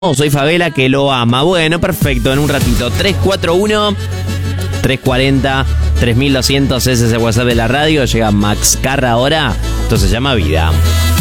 Soy Favela que lo ama. Bueno, perfecto, en un ratito. 341-340-3200, ese es el WhatsApp de la radio. Llega Max Carra ahora. Esto se llama Vida.